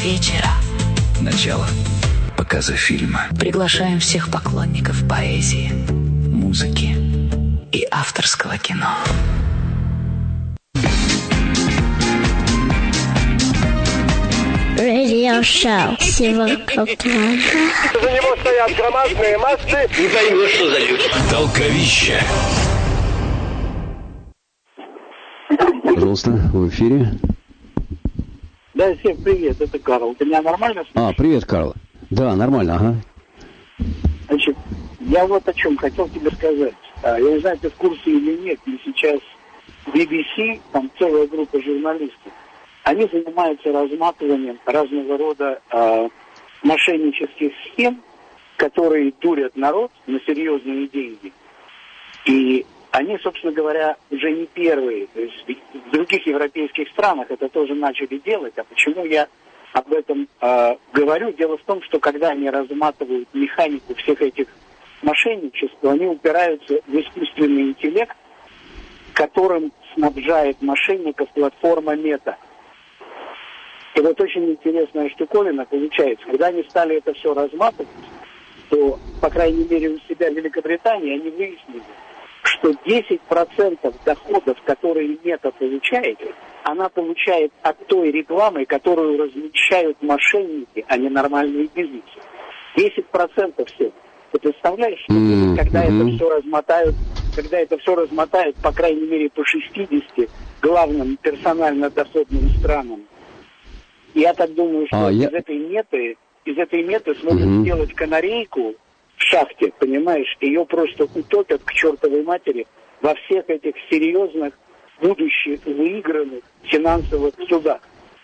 вечера. Начало показа фильма. Приглашаем всех поклонников поэзии, музыки и авторского кино. Радиошоу. Сегодня За него стоят громадные массы. Не пойму, что за люди. Толковище. Пожалуйста, в эфире. Да, всем привет, это Карл. Ты меня нормально слышишь? Привет, Карл. Да, нормально, ага. Значит, я вот о чем хотел тебе сказать. Я не знаю, ты в курсе или нет, но сейчас BBC, там целая группа журналистов, они занимаются разматыванием разного рода мошеннических схем, которые дурят народ на серьезные деньги. И они, собственно говоря, уже не первые. То есть в других европейских странах это тоже начали делать. А почему я об этом говорю? Дело в том, что когда они разматывают механику всех этих мошенничеств, они упираются в искусственный интеллект, которым снабжает мошенников платформа Мета. И вот очень интересная штуковина получается. Когда они стали это все разматывать, то, по крайней мере, у себя в Великобритании они выяснили, что 10% доходов, которые Мета получает, она получает от той рекламы, которую размещают мошенники, а не нормальные бизнесы. 10% всего. Ты представляешь, что когда это все размотают, по крайней мере, по 60 главным персонально доходным странам. Я так думаю, что из этой меты смогут сделать канарейку в шахте, понимаешь, ее просто утопят к чертовой матери во всех этих серьезных, будущих, выигранных финансовых судах.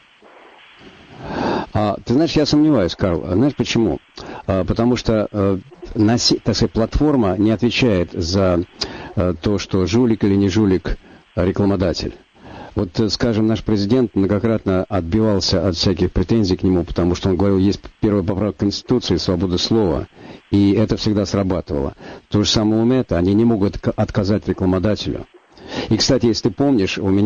Ты знаешь, я сомневаюсь, Карл. Знаешь почему? Потому что так сказать, платформа не отвечает за то, что жулик или не жулик рекламодатель. Вот, скажем, наш президент многократно отбивался от всяких претензий к нему, потому что он говорил, есть первая поправка Конституции, свобода слова, и это всегда срабатывало. То же самое у Мета, они не могут отказать рекламодателю. И, кстати, если ты помнишь, у меня